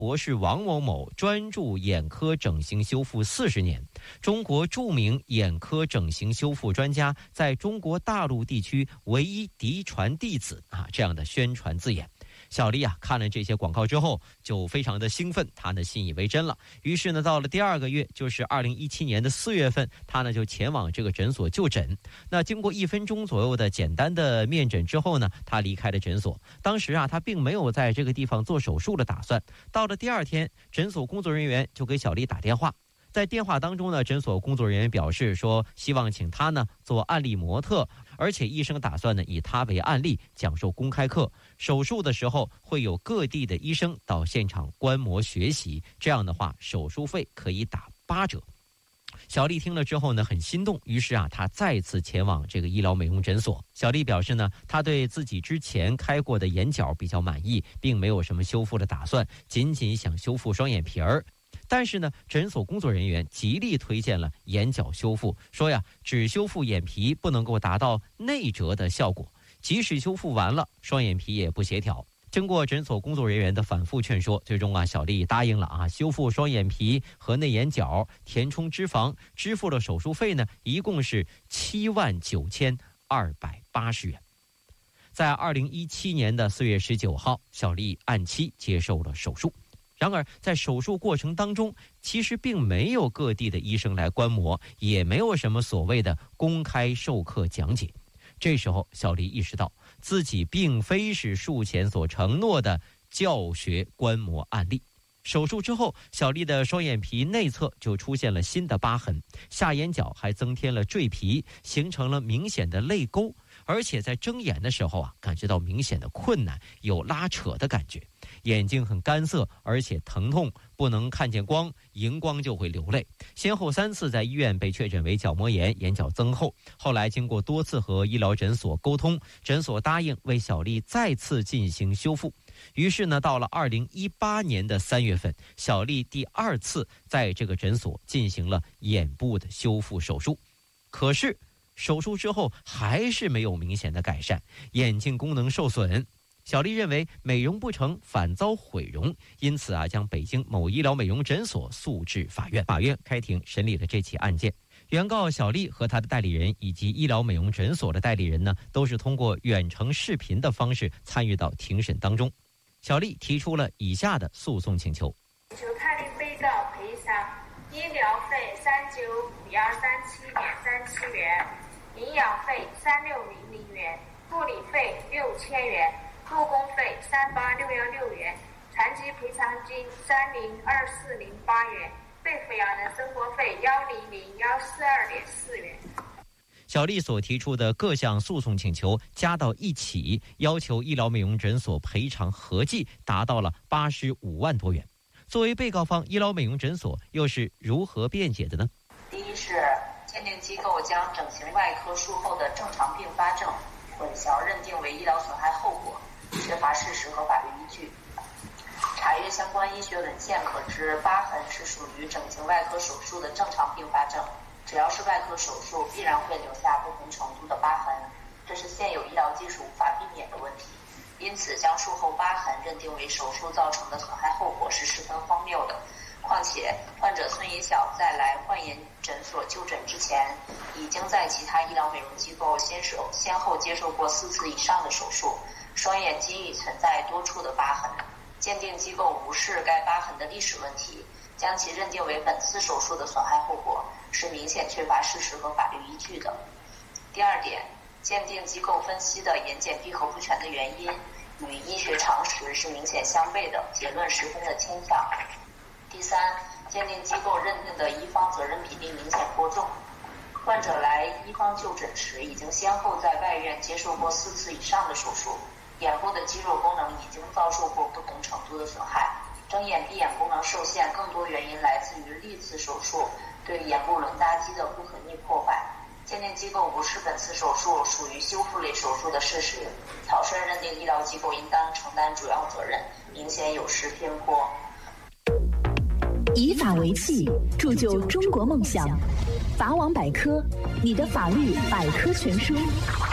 博士王某某专注眼科整形修复40年，中国著名眼科整形修复专家，在中国大陆地区唯一嫡传弟子这样的宣传字眼。小丽看了这些广告之后就非常的兴奋，她呢信以为真了。于是呢，到了第2个月，就是2017年的4月份，她呢就前往这个诊所就诊。那经过1分钟左右的简单的面诊之后呢，她离开了诊所。当时她并没有在这个地方做手术的打算。到了第2天，诊所工作人员就给小丽打电话。在电话当中呢，诊所工作人员表示说，希望请他呢做案例模特，而且医生打算呢以他为案例讲授公开课。手术的时候会有各地的医生到现场观摩学习，这样的话手术费可以打8折。小丽听了之后呢很心动，于是她再次前往这个医疗美容诊所。小丽表示呢，她对自己之前开过的眼角比较满意，并没有什么修复的打算，仅仅想修复双眼皮儿。但是呢，诊所工作人员极力推荐了眼角修复，说只修复眼皮不能够达到内折的效果，即使修复完了，双眼皮也不协调。经过诊所工作人员的反复劝说，最终小丽答应了修复双眼皮和内眼角，填充脂肪，支付了手术费呢，一共是79280元。在2017年的4月19号，小丽按期接受了手术。然而在手术过程当中，其实并没有各地的医生来观摩，也没有什么所谓的公开授课讲解。这时候小丽意识到自己并非是术前所承诺的教学观摩案例。手术之后，小丽的双眼皮内侧就出现了新的疤痕，下眼角还增添了赘皮，形成了明显的泪沟，而且在睁眼的时候感觉到明显的困难，有拉扯的感觉，眼睛很干涩，而且疼痛，不能看见光，荧光就会流泪。先后3次在医院被确诊为角膜炎，眼角增厚。后来经过多次和医疗诊所沟通，诊所答应为小丽再次进行修复。于是呢，到了2018年的3月份，小丽第2次在这个诊所进行了眼部的修复手术。可是手术之后还是没有明显的改善，眼睛功能受损。小丽认为美容不成反遭毁容，因此将北京某医疗美容诊所诉至法院。法院开庭审理了这起案件。原告小丽和她的代理人以及医疗美容诊所的代理人呢，都是通过远程视频的方式参与到庭审当中。小丽提出了以下的诉讼请求： 求判令被告赔偿医疗费395137.37元，营养费3600元，护理费6000元，误工费38616元，残疾赔偿金302408元，被抚养人生活费100142.4元。 小丽所提出的各项诉讼请求加到一起，要求医疗美容诊所赔偿合计达到了85万多元。作为被告方，医疗美容诊所又是如何辩解的呢？ 第一是鉴定机构将整形外科术后的正常并发症混淆认定为医疗损害后果，缺乏事实和法律依据。查阅相关医学文献可知，疤痕是属于整形外科手术的正常并发症，只要是外科手术必然会留下不同程度的疤痕，这是现有医疗技术无法避免的问题。因此将术后疤痕认定为手术造成的损害后果是十分荒谬的。况且患者孙银晓在来焕颜诊所就诊之前，已经在其他医疗美容机构先后接受过4次以上的手术，双眼仅已存在多处的疤痕。鉴定机构无视该疤痕的历史问题，将其认定为本次手术的损害后果，是明显缺乏事实和法律依据的。第二点，鉴定机构分析的眼睑闭合不全的原因与医学常识是明显相悖的，结论十分的牵强。第三，鉴定机构认定的医方责任比例明显过重。患者来医方就诊时，已经先后在外院接受过4次以上的手术，眼部的肌肉功能已经遭受过不同程度的损害，睁眼闭眼功能受限，更多原因来自于历次手术对眼部轮匝肌的不可逆破坏。鉴定机构无视本次手术属于修复类手术的事实，草率认定医疗机构应当承担主要责任，明显有失偏颇。 以法为器，铸就中国梦想。法网百科，你的法律百科全书。